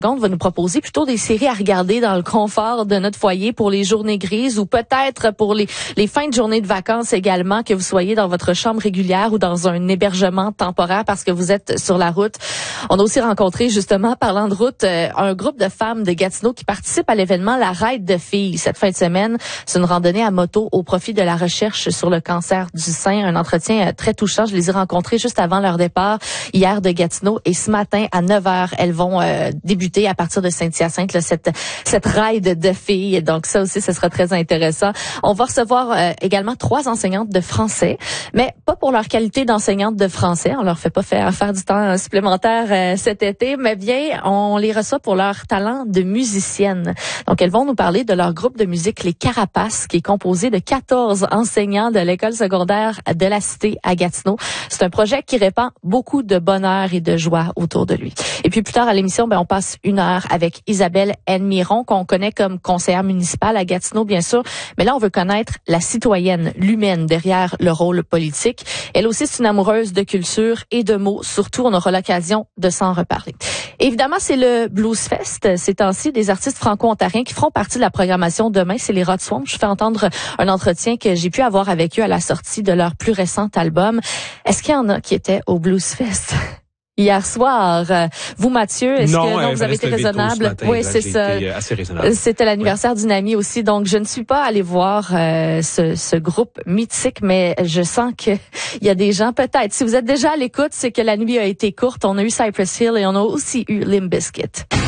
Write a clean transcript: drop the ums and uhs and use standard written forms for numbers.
va nous proposer plutôt des séries à regarder dans le confort de notre foyer pour les journées grises ou peut-être pour les fins de journée de vacances également, que vous soyez dans votre chambre régulière ou dans un hébergement temporaire parce que vous êtes sur la route. On a aussi rencontré, justement, parlant de route, un groupe de femmes de Gatineau qui participent à l'événement La Ride de filles cette fin de semaine. C'est une randonnée à moto au profit de la recherche sur le cancer du sein. Un entretien très touchant. Je les ai rencontrées juste avant leur départ hier de Gatineau et ce matin à 9h, elles vont débuter à partir de Saint-Hyacinthe, là, cette ride de filles. Donc ça aussi, ce sera très intéressant. On va recevoir également 3 enseignantes de français, mais pas pour leur qualité d'enseignante de français. On leur fait pas faire du temps supplémentaire cet été, mais bien, on les reçoit pour leur talent de musicienne. Donc elles vont nous parler de leur groupe de musique Les Carapaces, qui est composé de 14 enseignants de l'école secondaire de la Cité à Gatineau. C'est un projet qui répand beaucoup de bonheur et de joie autour de lui. Et puis plus tard à l'émission, on passe 1 heure avec Isabelle Miron, qu'on connaît comme conseillère municipale à Gatineau, bien sûr. Mais là, on veut connaître la citoyenne, l'humaine derrière le rôle politique. Elle aussi, c'est une amoureuse de culture et de mots. Surtout, on aura l'occasion de s'en reparler. Évidemment, c'est le Blues Fest. Ces temps-ci, des artistes franco-ontariens qui feront partie de la programmation demain. C'est les Rod Swamp. Je fais entendre un entretien que j'ai pu avoir avec eux à la sortie de leur plus récent album. Est-ce qu'il y en a qui étaient au Blues Fest hier soir? Vous, Mathieu, est-ce que vous avez été raisonnable? Oui, c'est ça. Assez raisonnable. C'était l'anniversaire d'une amie aussi, donc je ne suis pas allée voir ce groupe mythique, mais je sens que il y a des gens, peut-être. Si vous êtes déjà à l'écoute, c'est que la nuit a été courte. On a eu Cypress Hill et on a aussi eu Limp Bizkit.